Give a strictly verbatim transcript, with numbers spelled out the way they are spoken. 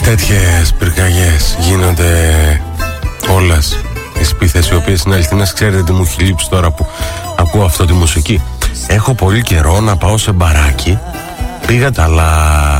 τέτοιες πυρκαγιές γίνονται όλες οι σπίθες, οι οποίες είναι αληθινές. Ξέρετε τι μου έχει λείψει τώρα που ακούω αυτό τη μουσική? Έχω πολύ καιρό να πάω σε μπαράκι. Πήγα τα αλλά